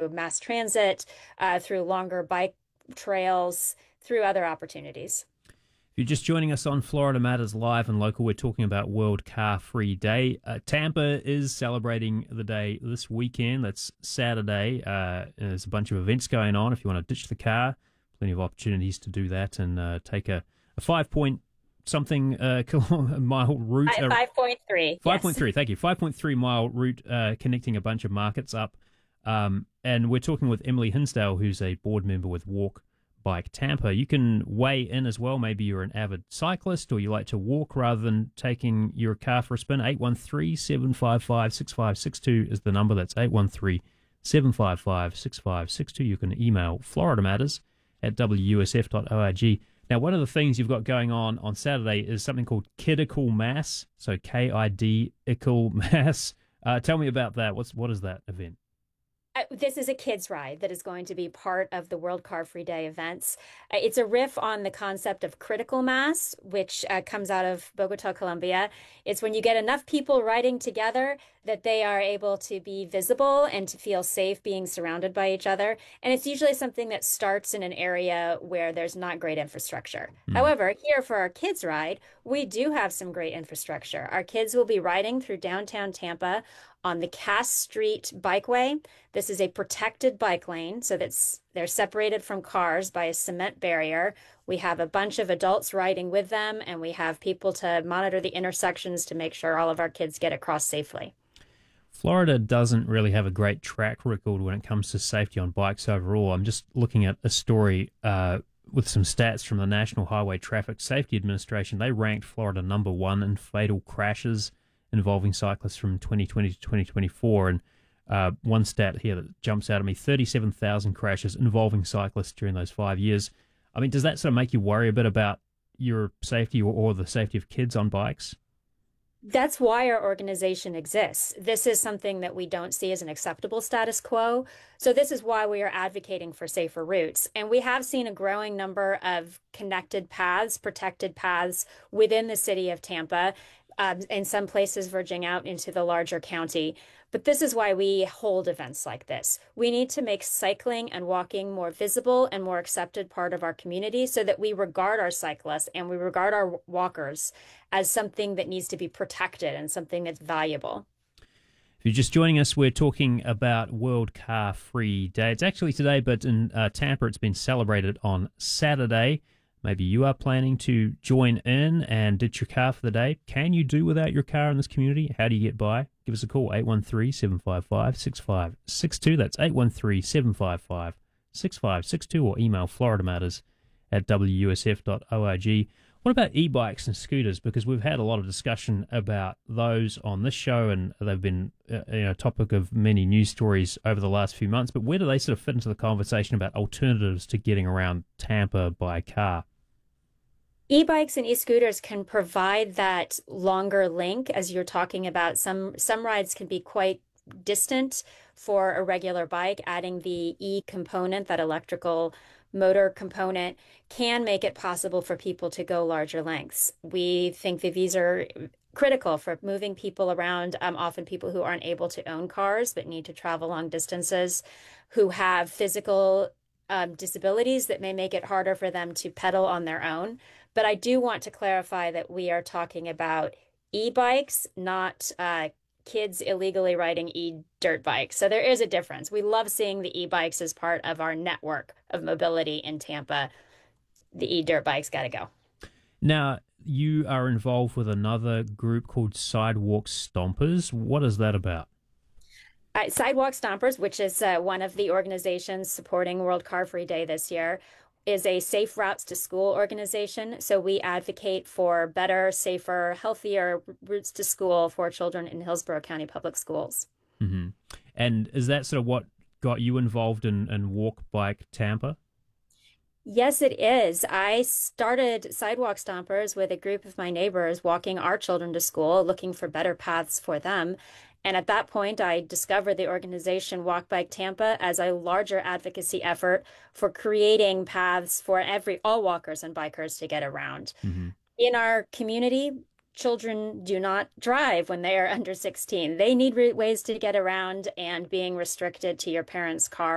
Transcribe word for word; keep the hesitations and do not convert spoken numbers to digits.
through mass transit, uh, through longer bike trails, through other opportunities. If you're just joining us on Florida Matters Live and Local, we're talking about World Car Free Day. Uh, Tampa is celebrating the day this weekend. That's Saturday. Uh, there's a bunch of events going on. If you want to ditch the car, plenty of opportunities to do that and uh, take a, a five point something uh, mile route. five point three. five point three, yes. Thank you. five point three mile route uh, connecting a bunch of markets up. Um, and we're talking with Emily Hinsdale, who's a board member with Walk Bike Tampa. You can weigh in as well. Maybe you're an avid cyclist or you like to walk rather than taking your car for a spin. eight one three, seven five five, six five six two is the number. That's eight one three, seven five five, six five six two. You can email Florida Matters at w u s f dot org. Now, one of the things you've got going on on Saturday is something called Kidical Mass, so K I D Ical Mass. Uh, tell me about that. What's What is that event? Uh, This is a kids ride that is going to be part of the World Car Free Day events. Uh, It's a riff on the concept of critical mass, which uh, comes out of Bogota, Colombia. It's when you get enough people riding together that they are able to be visible and to feel safe being surrounded by each other. And it's usually something that starts in an area where there's not great infrastructure. Mm. However, here for our kids ride, we do have some great infrastructure. Our kids will be riding through downtown Tampa on the Cass Street Bikeway. This is a protected bike lane, so that's they're separated from cars by a cement barrier. We have a bunch of adults riding with them, and we have people to monitor the intersections to make sure all of our kids get across safely. Florida doesn't really have a great track record when it comes to safety on bikes overall. I'm just looking at a story uh, with some stats from the National Highway Traffic Safety Administration. They ranked Florida number one in fatal crashes involving cyclists from twenty twenty to twenty twenty-four. And uh, one stat here that jumps out at me, thirty-seven thousand crashes involving cyclists during those five years. I mean, does that sort of make you worry a bit about your safety or, or the safety of kids on bikes? That's why our organization exists. This is something that we don't see as an acceptable status quo. So this is why we are advocating for safer routes. And we have seen a growing number of connected paths, protected paths within the city of Tampa, um, in some places verging out into the larger county. But this is why we hold events like this. We need to make cycling and walking more visible and more accepted part of our community so that we regard our cyclists and we regard our walkers as something that needs to be protected and something that's valuable. If you're just joining us, we're talking about World Car Free Day. It's actually today, but in uh, Tampa it's been celebrated on Saturday. Maybe you are planning to join in and ditch your car for the day. Can you do without your car in this community? How do you get by? Give us a call, eight one three, seven five five, six five six two. That's eight one three, seven five five, six five six two, or email Florida Matters at w u s f dot org. What about e-bikes and scooters? Because we've had a lot of discussion about those on this show, and they've been uh, you know, a topic of many news stories over the last few months. But where do they sort of fit into the conversation about alternatives to getting around Tampa by car? E-bikes and e-scooters can provide that longer link, as you're talking about. Some some rides can be quite distant for a regular bike. Adding the E component, that electrical motor component, can make it possible for people to go larger lengths. We think that these are critical for moving people around, um, often people who aren't able to own cars but need to travel long distances, who have physical um, disabilities that may make it harder for them to pedal on their own. But I do want to clarify that we are talking about e-bikes, not uh, kids illegally riding e-dirt bikes. So there is a difference. We love seeing the e-bikes as part of our network of mobility in Tampa. The e-dirt bikes got to go. Now, you are involved with another group called Sidewalk Stompers. What is that about? Uh, Sidewalk Stompers, which is uh, one of the organizations supporting World Car Free Day this year, is a safe routes to school organization. So we advocate for better, safer, healthier routes to school for children in Hillsborough County Public Schools. Mm-hmm. And is that sort of what got you involved in, in Walk Bike Tampa? Yes, it is. I started Sidewalk Stompers with a group of my neighbors walking our children to school, looking for better paths for them. And at that point, I discovered the organization Walk Bike Tampa as a larger advocacy effort for creating paths for every all walkers and bikers to get around. Mm-hmm. In our community, children do not drive when they are under sixteen. They need ways to get around, and being restricted to your parents' car